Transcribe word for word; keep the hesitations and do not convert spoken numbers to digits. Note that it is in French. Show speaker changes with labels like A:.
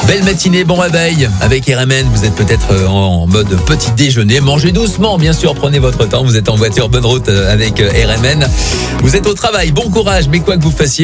A: Belle matinée, bon réveil avec R M N. Vous êtes peut-être en mode petit déjeuner. Mangez doucement, bien sûr, prenez votre temps. Vous êtes en voiture, bonne route avec R M N. Vous êtes au travail, bon courage, mais quoi que vous fassiez,